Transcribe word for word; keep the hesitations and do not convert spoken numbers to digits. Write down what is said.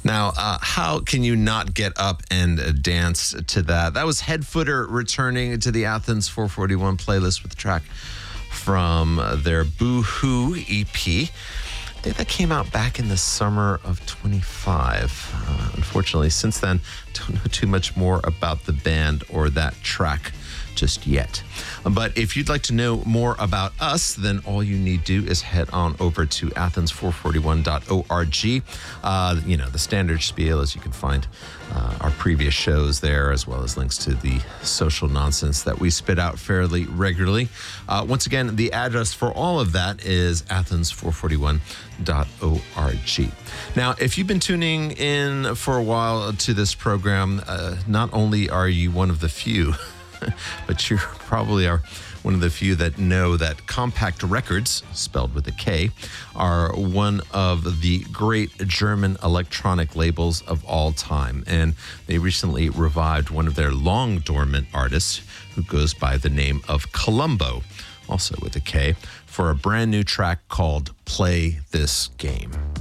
Now, uh, how can you not get up and uh, dance to that? That was Headfooter returning to the Athens four forty-one playlist with the track from uh, their Boo-Hoo E P. I think that came out back in the summer of twenty-five. Uh, unfortunately, since then, don't know too much more about the band or that track just yet. But if you'd like to know more about us, then all you need to do is head on over to athens four forty-one dot org. Uh, you know, the standard spiel is you can find uh, our previous shows there, as well as links to the social nonsense that we spit out fairly regularly. Uh, once again, the address for all of that is athens four forty-one dot org. Now, if you've been tuning in for a while to this program, uh, not only are you one of the few but you probably are one of the few that know that Compact Records, spelled with a K, are one of the great German electronic labels of all time. And they recently revived one of their long dormant artists who goes by the name of Columbo, also with a K, for a brand new track called Play This Game.